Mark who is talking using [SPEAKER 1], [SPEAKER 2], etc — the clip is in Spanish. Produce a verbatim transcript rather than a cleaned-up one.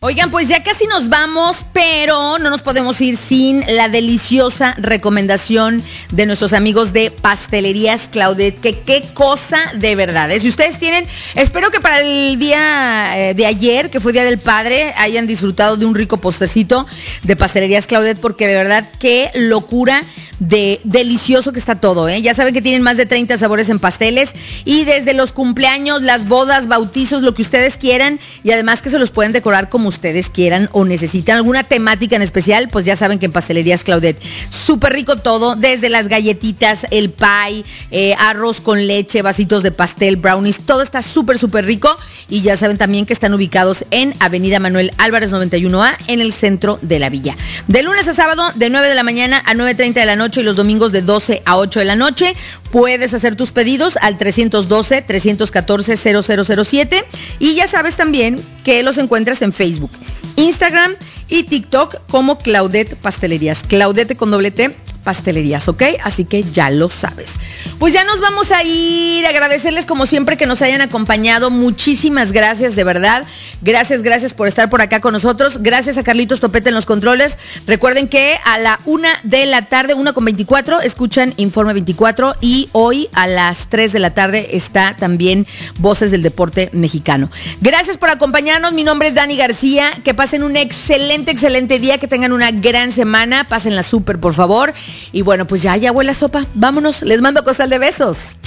[SPEAKER 1] Oigan, pues ya casi nos vamos, pero no nos podemos ir sin la deliciosa recomendación de nuestros amigos de Pastelerías Claudette, que qué cosa de verdad, ¿eh? Si ustedes tienen, espero que para el día eh, de ayer, que fue Día del Padre, hayan disfrutado de un rico postrecito de Pastelerías Claudette, porque de verdad, qué locura de delicioso que está todo, ¿eh? Ya saben que tienen más de treinta sabores en pasteles y desde los cumpleaños, las bodas, bautizos, lo que ustedes quieran, y además que se los pueden decorar como ustedes quieran o necesitan alguna temática en especial, pues ya saben que en Pastelerías Claudette súper rico todo, desde las galletitas, el pie, eh, arroz con leche, vasitos de pastel, brownies, todo está súper súper rico. Y ya saben también que están ubicados en Avenida Manuel Álvarez noventa y uno A, en el centro de la villa. De lunes a sábado, de nueve de la mañana a nueve treinta de la noche, y los domingos de doce a ocho de la noche. Puedes hacer tus pedidos al trescientos doce, trescientos catorce, cero cero cero siete. Y ya sabes también que los encuentras en Facebook, Instagram y TikTok como Claudette Pastelerías. Claudette con doble T, Pastelerías, ¿ok? Así que ya lo sabes. Pues ya nos vamos a ir, agradecerles como siempre que nos hayan acompañado, muchísimas gracias, de verdad, gracias, gracias por estar por acá con nosotros, gracias a Carlitos Topete en los controles. Recuerden que a la una de la tarde, una con veinticuatro, escuchan Informe veinticuatro, y hoy a las tres de la tarde está también Voces del Deporte Mexicano. Gracias por acompañarnos, mi nombre es Dani García, que pasen un excelente, excelente día, que tengan una gran semana, pásenla súper por favor. Y bueno, pues ya, ya huele a sopa. Vámonos, les mando costal de besos.